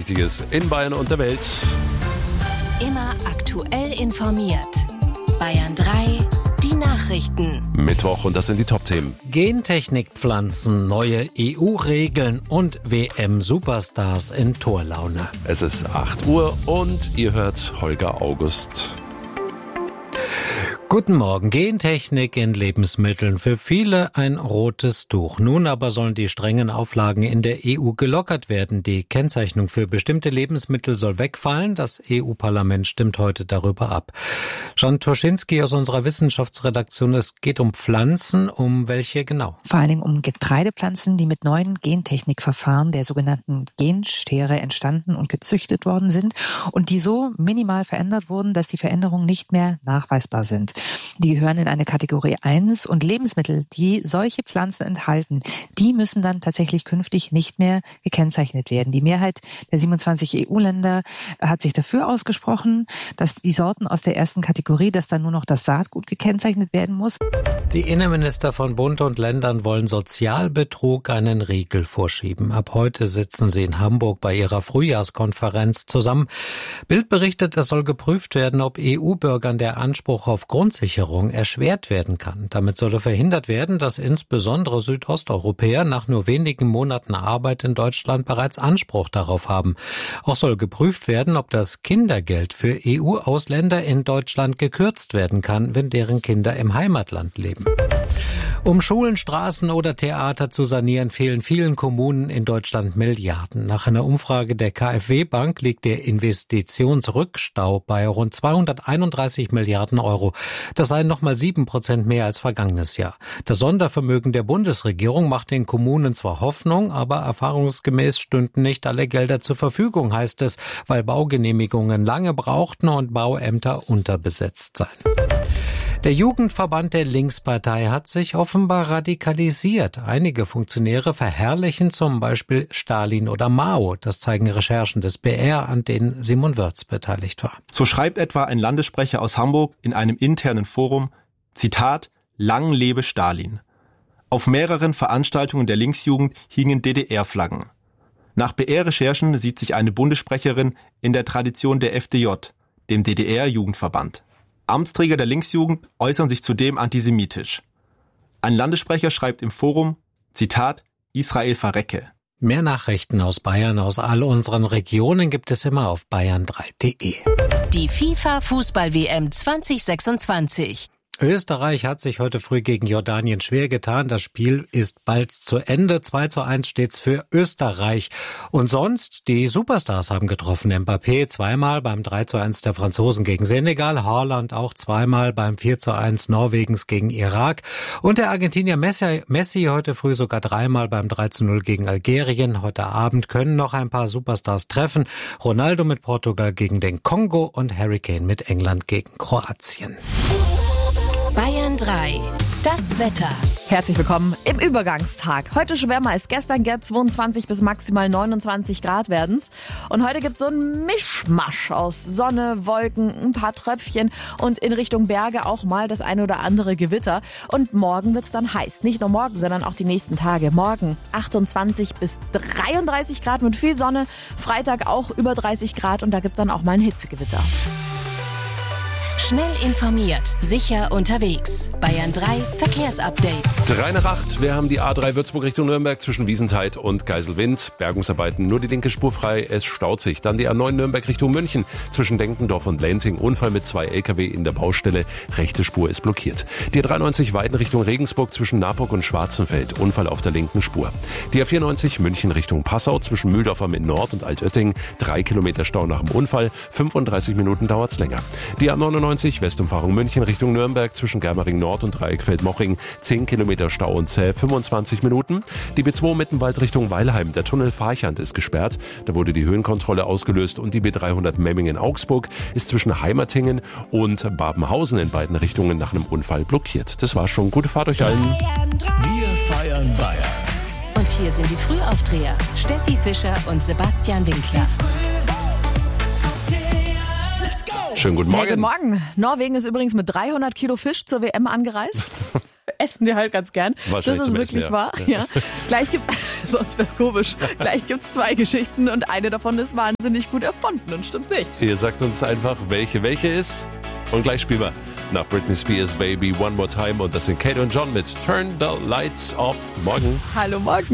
Wichtiges in Bayern und der Welt. Immer aktuell informiert. Bayern 3, die Nachrichten. Mittwoch und das sind die Top-Themen. Gentechnikpflanzen, neue EU-Regeln und WM-Superstars in Torlaune. Es ist 8 Uhr und ihr hört Holger August. Guten Morgen. Gentechnik in Lebensmitteln. Für viele ein rotes Tuch. Nun aber sollen die strengen Auflagen in der EU gelockert werden. Die Kennzeichnung für bestimmte Lebensmittel soll wegfallen. Das EU-Parlament stimmt heute darüber ab. Jan Toschinski aus unserer Wissenschaftsredaktion. Es geht um Pflanzen. Um welche genau? Vor allen Dingen um Getreidepflanzen, die mit neuen Gentechnikverfahren der sogenannten Genschere entstanden und gezüchtet worden sind und die so minimal verändert wurden, dass die Veränderungen nicht mehr nachweisbar sind. Die gehören in eine Kategorie 1 und Lebensmittel, die solche Pflanzen enthalten, die müssen dann tatsächlich künftig nicht mehr gekennzeichnet werden. Die Mehrheit der 27 EU-Länder hat sich dafür ausgesprochen, dass die Sorten aus der ersten Kategorie, dass dann nur noch das Saatgut gekennzeichnet werden muss. Die Innenminister von Bund und Ländern wollen Sozialbetrug einen Riegel vorschieben. Ab heute sitzen sie in Hamburg bei ihrer Frühjahrskonferenz zusammen. Bild berichtet, es soll geprüft werden, ob EU-Bürgern der Anspruch auf Grundsicherung erschwert werden kann. Damit solle verhindert werden, dass insbesondere Südosteuropäer nach nur wenigen Monaten Arbeit in Deutschland bereits Anspruch darauf haben. Auch soll geprüft werden, ob das Kindergeld für EU-Ausländer in Deutschland gekürzt werden kann, wenn deren Kinder im Heimatland leben. Um Schulen, Straßen oder Theater zu sanieren, fehlen vielen Kommunen in Deutschland Milliarden. Nach einer Umfrage der KfW-Bank liegt der Investitionsrückstau bei rund 231 Milliarden Euro. Das seien nochmal 7% mehr als vergangenes Jahr. Das Sondervermögen der Bundesregierung macht den Kommunen zwar Hoffnung, aber erfahrungsgemäß stünden nicht alle Gelder zur Verfügung, heißt es, weil Baugenehmigungen lange brauchten und Bauämter unterbesetzt seien. Der Jugendverband der Linkspartei hat sich offenbar radikalisiert. Einige Funktionäre verherrlichen zum Beispiel Stalin oder Mao. Das zeigen Recherchen des BR, an denen Simon Wörz beteiligt war. So schreibt etwa ein Landessprecher aus Hamburg in einem internen Forum, Zitat, Lang lebe Stalin. Auf mehreren Veranstaltungen der Linksjugend hingen DDR-Flaggen. Nach BR-Recherchen sieht sich eine Bundessprecherin in der Tradition der FDJ, dem DDR-Jugendverband. Amtsträger der Linksjugend äußern sich zudem antisemitisch. Ein Landessprecher schreibt im Forum, Zitat, Israel verrecke. Mehr Nachrichten aus Bayern, aus all unseren Regionen gibt es immer auf bayern3.de. Die FIFA-Fußball-WM 2026. Österreich hat sich heute früh gegen Jordanien schwer getan. Das Spiel ist bald zu Ende. 2:1 steht's für Österreich. Und sonst, die Superstars haben getroffen. Mbappé zweimal beim 3:1 der Franzosen gegen Senegal. Haaland auch zweimal beim 4:1 Norwegens gegen Irak. Und der Argentinier Messi heute früh sogar dreimal beim 3:0 gegen Algerien. Heute Abend können noch ein paar Superstars treffen. Ronaldo mit Portugal gegen den Kongo und Harry Kane mit England gegen Kroatien. Bayern 3, das Wetter. Herzlich willkommen im Übergangstag. Heute schon wärmer als gestern, 22 bis maximal 29 Grad werden's. Und heute gibt's so einen Mischmasch aus Sonne, Wolken, ein paar Tröpfchen und in Richtung Berge auch mal das eine oder andere Gewitter. Und morgen wird's dann heiß. Nicht nur morgen, sondern auch die nächsten Tage. Morgen 28 bis 33 Grad mit viel Sonne. Freitag auch über 30 Grad und da gibt's dann auch mal ein Hitzegewitter. Schnell informiert, sicher unterwegs. Bayern 3 Verkehrsupdate. 3:08. Wir haben die A3 Würzburg Richtung Nürnberg zwischen Wiesenthal und Geiselwind. Bergungsarbeiten, nur die linke Spur frei. Es staut sich. Dann die A9 Nürnberg Richtung München zwischen Denkendorf und Lenting. Unfall mit 2 LKW in der Baustelle. Rechte Spur ist blockiert. Die A93 Weiden Richtung Regensburg zwischen Naburg und Schwarzenfeld. Unfall auf der linken Spur. Die A94 München Richtung Passau zwischen Mühldorf am Nord und Altötting. 3 Kilometer Stau nach dem Unfall. 35 Minuten dauert's länger. Die A99 Westumfahrung München Richtung Nürnberg zwischen Germering Nord und Dreieckfeld-Moching 10 Kilometer Stau und zäh 25 Minuten. Die B2 Mittenwald Richtung Weilheim, der Tunnel Farchand ist gesperrt. Da wurde die Höhenkontrolle ausgelöst und die B300 Memmingen-Augsburg ist zwischen Heimertingen und Babenhausen in beiden Richtungen nach einem Unfall blockiert. Das war schon. Gute Fahrt euch allen. Wir feiern Bayern. Und hier sind die Frühaufdreher. Steffi Fischer und Sebastian Winkler. Schönen guten Morgen. Hey, guten Morgen. Norwegen ist übrigens mit 300 Kilo Fisch zur WM angereist. Essen die halt ganz gern. Wahrscheinlich das ist zum wirklich Essen, wahr. Ja. Gleich gibt's sonst wär's komisch. Gleich gibt's 2 Geschichten und eine davon ist wahnsinnig gut erfunden und stimmt nicht. Ihr sagt uns einfach, welche ist. Und gleich spielen wir nach Britney Spears Baby One More Time. Und das sind Kate und John mit Turn the Lights Off. Morgen. Hallo, morgen.